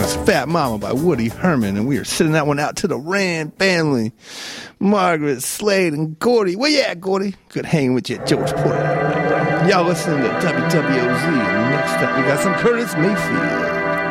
That's Fat Mama by Woody Herman, and we are sending that one out to the Rand family. Margaret, Slade, and Gordy. Where you at, Gordy? Good hanging with you at George Porter. Y'all listening to WWOZ, and next up we got some Curtis Mayfield.